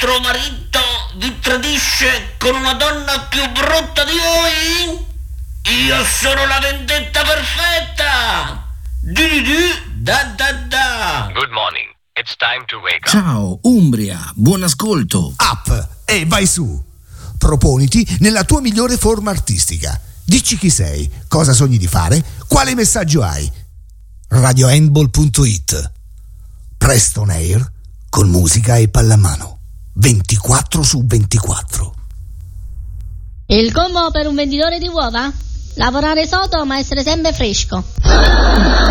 vostro marito vi tradisce con una donna più brutta di voi? Io sono la vendetta perfetta! Da. Good morning. It's time to wake up. Ciao, Umbria, buon ascolto. Up e vai su. Proponiti nella tua migliore forma artistica. Dici chi sei, cosa sogni di fare, quale messaggio hai. RadioHandball.it. Preston Air con musica e pallamano. 24/24. Il combo per un venditore di uova? Lavorare sodo ma essere sempre fresco.